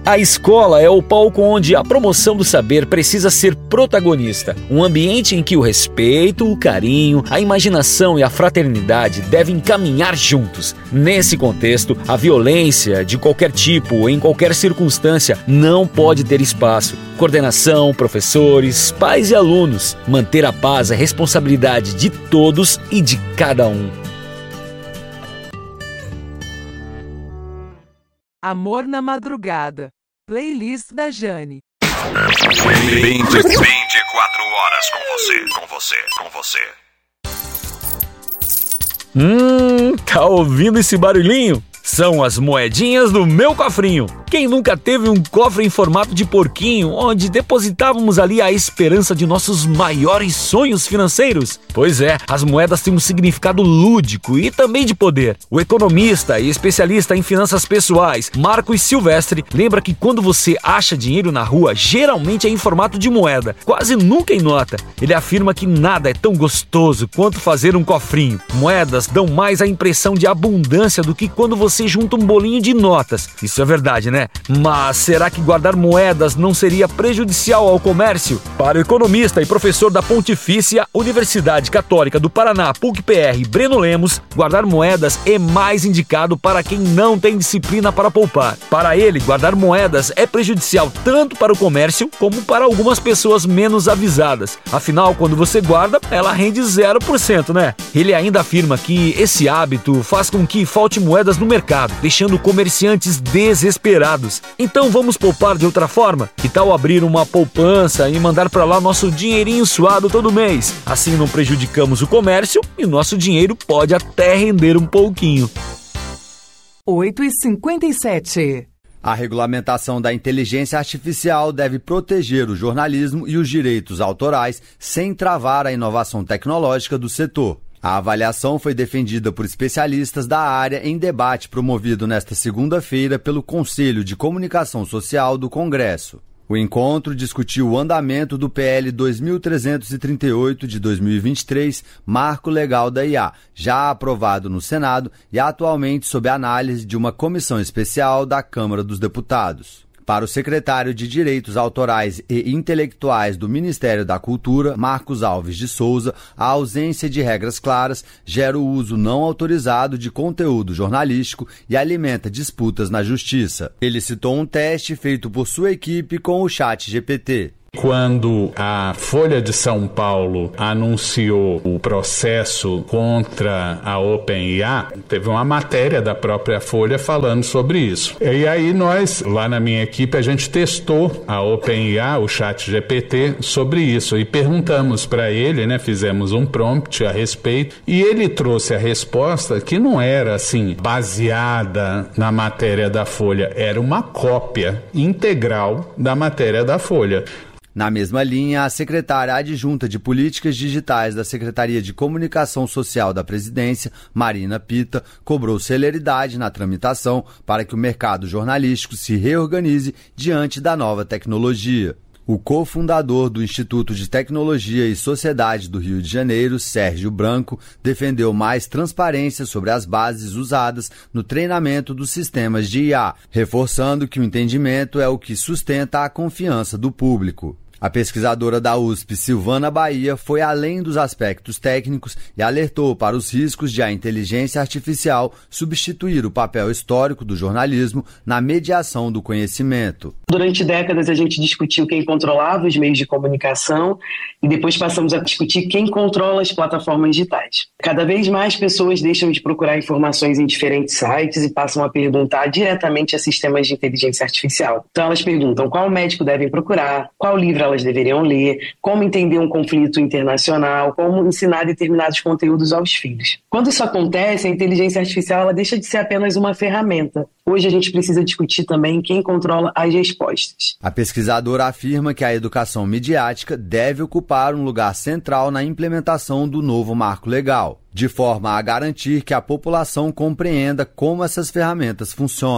A escola é o palco onde a promoção do saber precisa ser protagonista. Um ambiente em que o respeito, o carinho, a imaginação e a fraternidade devem caminhar juntos. Nesse contexto, a violência de qualquer tipo, em qualquer circunstância, não pode ter espaço. Coordenação, professores, pais e alunos. Manter a paz é responsabilidade de todos e de cada um. Amor na Madrugada. Playlist da Jane. 24 horas com você. Tá ouvindo esse barulhinho? São as moedinhas do meu cofrinho. Quem nunca teve um cofre em formato de porquinho, onde depositávamos ali a esperança de nossos maiores sonhos financeiros? Pois é, as moedas têm um significado lúdico e também de poder. O economista e especialista em finanças pessoais, Marcos Silvestre, lembra que quando você acha dinheiro na rua, geralmente é em formato de moeda, quase nunca em nota. Ele afirma que nada é tão gostoso quanto fazer um cofrinho. Moedas dão mais a impressão de abundância do que quando você junta um bolinho de notas. Isso é verdade, né? Mas será que guardar moedas não seria prejudicial ao comércio? Para o economista e professor da Pontifícia Universidade Católica do Paraná, PUC-PR, Breno Lemos, guardar moedas é mais indicado para quem não tem disciplina para poupar. Para ele, guardar moedas é prejudicial tanto para o comércio como para algumas pessoas menos avisadas. Afinal, quando você guarda, ela rende 0%, né? Ele ainda afirma que esse hábito faz com que falte moedas no mercado, deixando comerciantes desesperados. Então vamos poupar de outra forma? Que tal abrir uma poupança e mandar para lá nosso dinheirinho suado todo mês? Assim não prejudicamos o comércio e nosso dinheiro pode até render um pouquinho. 8h57. A regulamentação da inteligência artificial deve proteger o jornalismo e os direitos autorais sem travar a inovação tecnológica do setor. A avaliação foi defendida por especialistas da área em debate promovido nesta segunda-feira pelo Conselho de Comunicação Social do Congresso. O encontro discutiu o andamento do PL 2338 de 2023, Marco Legal da IA, já aprovado no Senado e atualmente sob análise de uma comissão especial da Câmara dos Deputados. Para o secretário de Direitos Autorais e Intelectuais do Ministério da Cultura, Marcos Alves de Souza, a ausência de regras claras gera o uso não autorizado de conteúdo jornalístico e alimenta disputas na justiça. Ele citou um teste feito por sua equipe com o ChatGPT. Quando a Folha de São Paulo anunciou o processo contra a OpenAI, teve uma matéria da própria Folha falando sobre isso. E aí nós, lá na minha equipe, a gente testou a OpenAI, o ChatGPT, sobre isso e perguntamos para ele, fizemos um prompt a respeito e ele trouxe a resposta que não era assim baseada na matéria da Folha, era uma cópia integral da matéria da Folha. Na mesma linha, a secretária adjunta de Políticas Digitais da Secretaria de Comunicação Social da Presidência, Marina Pita, cobrou celeridade na tramitação para que o mercado jornalístico se reorganize diante da nova tecnologia. O cofundador do Instituto de Tecnologia e Sociedade do Rio de Janeiro, Sérgio Branco, defendeu mais transparência sobre as bases usadas no treinamento dos sistemas de IA, reforçando que o entendimento é o que sustenta a confiança do público. A pesquisadora da USP, Silvana Bahia, foi além dos aspectos técnicos e alertou para os riscos de a inteligência artificial substituir o papel histórico do jornalismo na mediação do conhecimento. Durante décadas a gente discutiu quem controlava os meios de comunicação e depois passamos a discutir quem controla as plataformas digitais. Cada vez mais pessoas deixam de procurar informações em diferentes sites e passam a perguntar diretamente a sistemas de inteligência artificial. Então elas perguntam qual médico devem procurar, qual livro elas deveriam ler, como entender um conflito internacional, como ensinar determinados conteúdos aos filhos. Quando isso acontece, a inteligência artificial ela deixa de ser apenas uma ferramenta. Hoje a gente precisa discutir também quem controla as respostas. A pesquisadora afirma que a educação midiática deve ocupar um lugar central na implementação do novo marco legal, de forma a garantir que a população compreenda como essas ferramentas funcionam.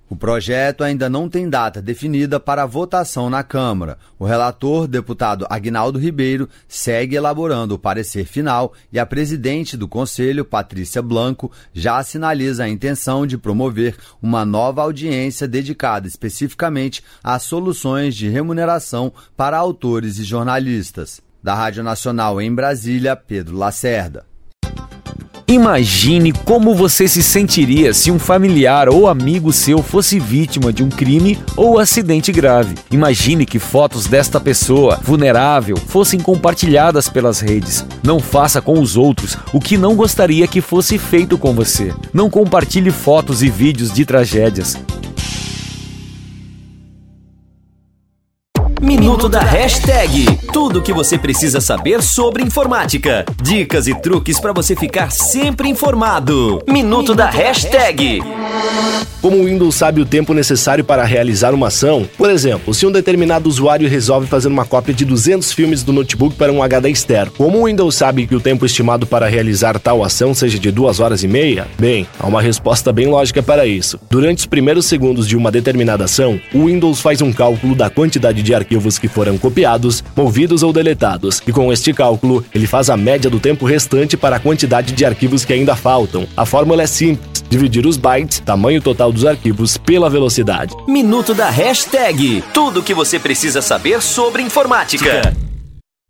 O projeto ainda não tem data definida para a votação na Câmara. O relator, deputado Aguinaldo Ribeiro, segue elaborando o parecer final e a presidente do Conselho, Patrícia Blanco, já sinaliza a intenção de promover uma nova audiência dedicada especificamente às soluções de remuneração para autores e jornalistas. Da Rádio Nacional em Brasília, Pedro Lacerda. Imagine como você se sentiria se um familiar ou amigo seu fosse vítima de um crime ou acidente grave. Imagine que fotos desta pessoa vulnerável fossem compartilhadas pelas redes. Não faça com os outros o que não gostaria que fosse feito com você. Não compartilhe fotos e vídeos de tragédias. Minuto da Hashtag. Tudo o que você precisa saber sobre informática. Dicas e truques para você ficar sempre informado. Minuto da Hashtag. Como o Windows sabe o tempo necessário para realizar uma ação? Por exemplo, se um determinado usuário resolve fazer uma cópia de 200 filmes do notebook para um HD externo, como o Windows sabe que o tempo estimado para realizar tal ação seja de 2 horas e meia? Bem, há uma resposta bem lógica para isso. Durante os primeiros segundos de uma determinada ação, o Windows faz um cálculo da quantidade de arquivos que foram copiados, movidos ou deletados, e com este cálculo, ele faz a média do tempo restante para a quantidade de arquivos que ainda faltam. A fórmula é simples: dividir os bytes, tamanho total dos arquivos, pela velocidade. Minuto da Hashtag. Tudo o que você precisa saber sobre informática.